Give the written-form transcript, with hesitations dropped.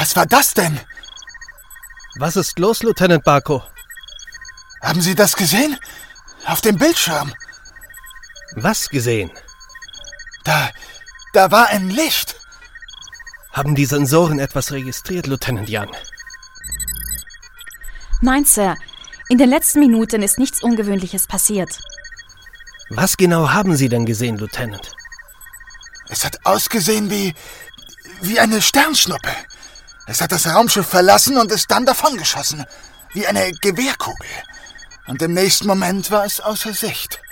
Was war das denn? Was ist los, Lieutenant Barco? Haben Sie das gesehen? Auf dem Bildschirm. Was gesehen? Da war ein Licht. Haben die Sensoren etwas registriert, Lieutenant Jan? Nein, Sir. In den letzten Minuten ist nichts Ungewöhnliches passiert. Was genau haben Sie denn gesehen, Lieutenant? Es hat ausgesehen wie eine Sternschnuppe. Es hat das Raumschiff verlassen und ist dann davongeschossen. Wie eine Gewehrkugel. Und im nächsten Moment war es außer Sicht.